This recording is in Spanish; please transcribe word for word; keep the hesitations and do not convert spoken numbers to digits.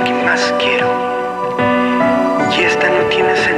que más quiero. Y esta no tiene sentido.